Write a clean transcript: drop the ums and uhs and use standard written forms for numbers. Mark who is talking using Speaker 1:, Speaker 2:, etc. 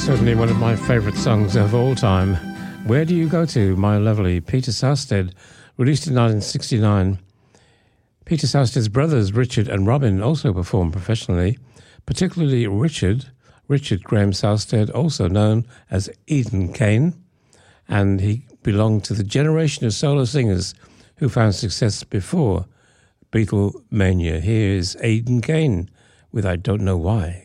Speaker 1: Certainly one of my favourite songs of all time. Where Do You Go To, My Lovely, Peter Sousted, released in 1969. Peter Sousted's brothers, Richard and Robin, also performed professionally, particularly Richard Graham Sousted, also known as Eden Kane, and he belonged to the generation of solo singers who found success before Beatlemania. Here is Eden Kane with I Don't Know Why.